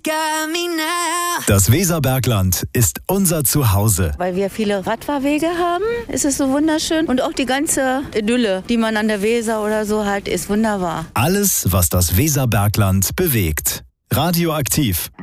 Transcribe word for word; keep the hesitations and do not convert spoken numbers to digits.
got me now. Das Weserbergland ist unser Zuhause. Weil wir viele Radfahrwege haben, ist es so wunderschön. Und auch die ganze Idylle, die man an der Weser oder so hat, ist wunderbar. Alles, was das Weserbergland bewegt. Radioaktiv.